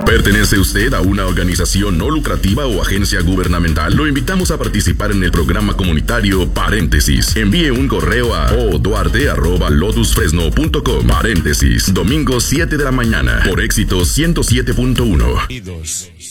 ¿Pertenece usted a una organización no lucrativa o agencia gubernamental? Lo invitamos a participar en el programa comunitario Paréntesis. Envíe un correo a oduarte@lotusfresno.com. Paréntesis, domingo 7 de la mañana, por Éxito 107.1.